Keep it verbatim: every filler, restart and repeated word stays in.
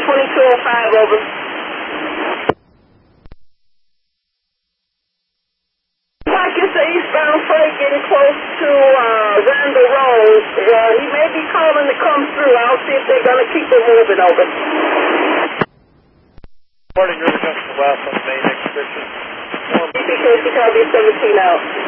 twenty-two oh five, over. Mike, it's the eastbound freight getting close to uh, Randall Road. Uh, he may be calling to come through. I'll see if they're going to keep it moving, over. Morning, you're just west on the main exhibition. B P K C seventeen out.